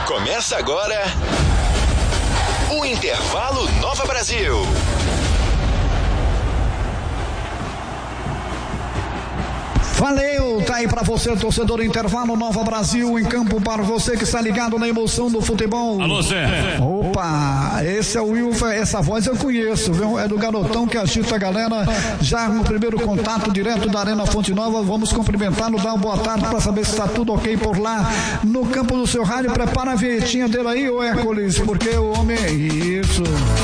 Começa agora o Intervalo Nova Brasil. Valeu, tá aí pra você, torcedor Intervalo Nova Brasil, em campo para você que está ligado na emoção do futebol. Alô, Zé. Opa, esse é o Wilfer, essa voz eu conheço, viu? É do garotão que agita a galera, já no primeiro contato direto da Arena Fonte Nova. Vamos cumprimentá-lo, dar uma boa tarde para saber se está tudo ok por lá no campo do seu rádio. Prepara a vinhetinha dele aí, ô Hércules, porque o homem é isso.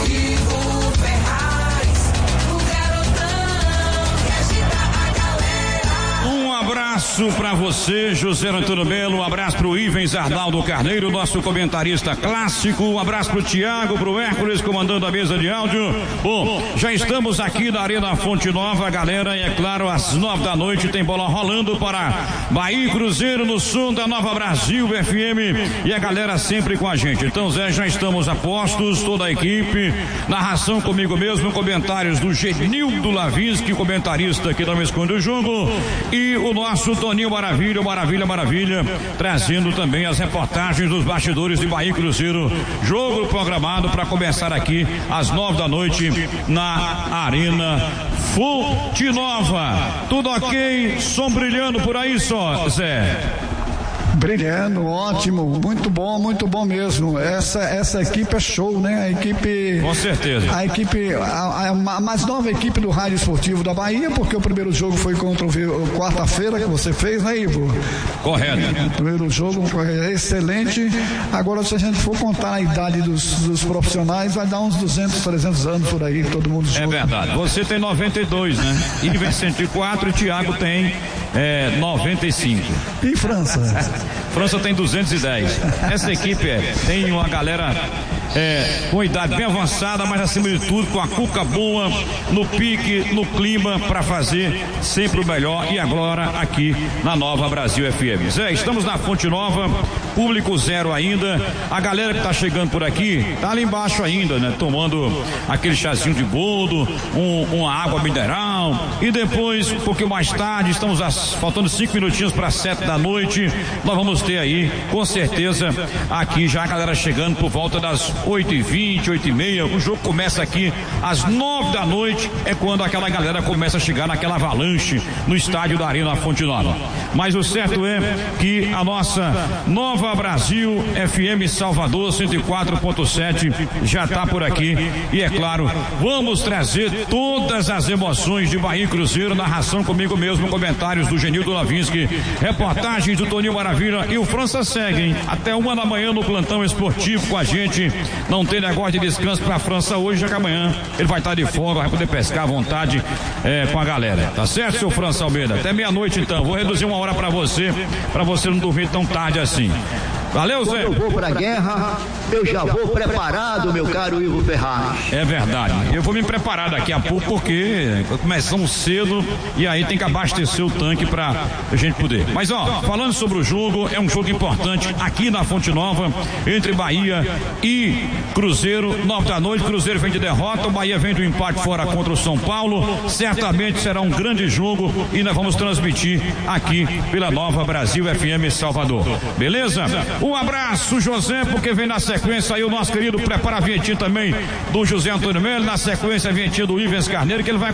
Abraço pra você, José Antônio Melo, um abraço pro Ivens Arnaldo Carneiro, nosso comentarista clássico, um abraço pro Thiago, pro Hércules, comandando a mesa de áudio. Bom, já estamos aqui na Arena Fonte Nova, galera, e é claro, às 9 da noite tem bola rolando para Bahia e Cruzeiro no som da Nova Brasil FM, e a galera sempre com a gente. Então, Zé, já estamos a postos, toda a equipe, narração comigo mesmo, comentários do Genildo Lavinski, comentarista que não esconde o jogo, e o nosso Toninho Maravilha, trazendo também as reportagens dos bastidores de Bahia e Cruzeiro, jogo programado para começar aqui às 9 da noite na Arena Fonte Nova. Tudo ok? Som brilhando por aí só, Zé. Brilhando, ótimo, muito bom mesmo. Essa equipe é show, né? A equipe. Com certeza. A equipe, a mais nova equipe do Rádio Esportivo da Bahia, porque o primeiro jogo foi contra o quarta-feira que você fez, né, Ivo? Correto. O primeiro jogo foi excelente. Agora, se a gente for contar a idade dos profissionais, vai dar uns 200, 300 anos por aí, todo mundo junto. É verdade. Você tem 92, né? Ivan 104 e Thiago tem 95. E França? França tem 210. Essa equipe tem uma galera com idade bem avançada, mas acima de tudo com a cuca boa, no pique, no clima, para fazer sempre o melhor. E agora aqui na Nova Brasil FM. Zé, estamos na Fonte Nova, público zero ainda. A galera que tá chegando por aqui tá ali embaixo ainda, né? Tomando aquele chazinho de boldo, uma água mineral, e depois, um pouquinho mais tarde, estamos faltando 5 minutinhos para 7 da noite, nós vamos ter aí, com certeza, aqui já a galera chegando por volta das 8h20, 8h30. O jogo começa aqui às 9 da noite, é quando aquela galera começa a chegar naquela avalanche no estádio da Arena Fonte Nova. Mas o certo é que a nossa Nova Brasil FM Salvador 104.7 já está por aqui, e é claro, vamos trazer todas as emoções de Bahia e Cruzeiro, narração comigo mesmo, comentários do Genildo Lavinski, reportagens do Toninho Maravilha, e o França segue, hein? Até 1 da manhã no plantão esportivo com a gente. Não tem negócio de descanso pra França hoje, já que amanhã ele vai estar de folga, vai poder pescar à vontade com a galera. Tá certo, seu França Almeida? Até meia-noite então. Vou reduzir 1 hora pra você não dormir tão tarde assim. Valeu, Zé. Quando eu vou pra guerra, eu já vou preparado, meu caro Ivo Ferraz. É verdade. Eu vou me preparar daqui a pouco, porque começamos cedo e aí tem que abastecer o tanque pra gente poder. Mas ó, falando sobre o jogo, é um jogo importante aqui na Fonte Nova, entre Bahia e Cruzeiro. 9 da noite, Cruzeiro vem de derrota, o Bahia vem do empate fora contra o São Paulo. Certamente será um grande jogo e nós vamos transmitir aqui pela Nova Brasil FM Salvador. Beleza? Um abraço, José, porque vem na sequência aí o nosso querido prepara a vinhetinha também do José Antônio Melo, na sequência a vinhetinha do Ivens Carneiro, que ele vai